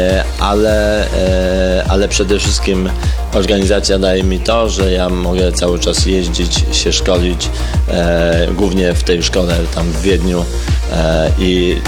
ale przede wszystkim organizacja daje mi to, że ja mogę cały czas jeździć, się szkolić, głównie w tej szkole tam w Wiedniu i